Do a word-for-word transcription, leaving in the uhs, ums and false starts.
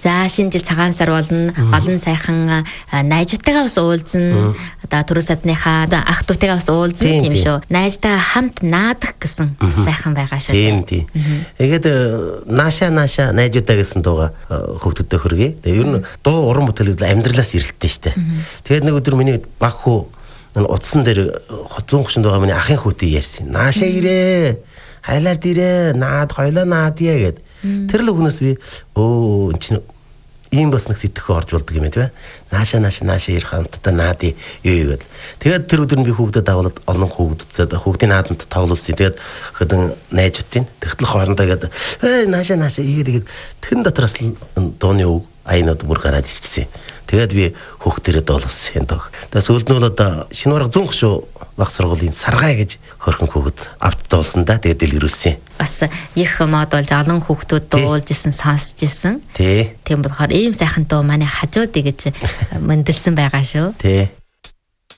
За шинэ жил цагаан сар болно. Олон сайхан найзуудтайгаа бас уулзна. Одоо төрөө садныхаа ах дүүтэйгээ бас уулзна тийм шүү. Найзтайгаа хамт наадах гэсэн сайхан байгаа шүү. Тийм тийм. Тэгээд нааша нааша найзуудаа гэсэн дууга хөгтөдөө хөргий. Тэгээд ер нь дуу уран бүтээл амьдралаас ирэлттэй шүү дээ. Тэгээд нэг өдөр миний баг хүү утсан дээр зүүн хөшөнд байгаа миний ахын хүүтэй ярьсан. Нааша ирээ. Хайлаар дирээ. Наад хойлоо наад яа гэд. Тэр л өгнөөс би өө эн чинь ийм бас нэг сэтгэх орж болдог юм ээ, тийм ээ. Нааша нааша нааша ирэх хамтдаа наад юу юу гэд. Тэгээд тэр өдөр нь би хүүхдэд давуулаад олон хүүхдүүд хүүхдийн нааданд тоглуулсан. Тэгээд хөдөн найзуудын тэгтэл хоорондоо гээд ээ нааша нааша ийгээд тэн дотроос л дууны үг айнууд бүр гараад ирчихсэн. Тэгээд би хүүхдэрээ доолсон юм дог. Тэгээд сүүлд нь бол одоо шинэ бараг зүүн хөшөө баг сургуулийн Саргай гэж хөрхөн хүүхэд авт доолсон да. Тэгээд дэлгэрүүлсэн. Бас их мод болж олон хүүхдүүд дуулж исэн, сонсч исэн. Тий. Тийм болохоор ийм сайхан дуу манай хажууд гэж мөндөлсөн байгаа шүү. Тий.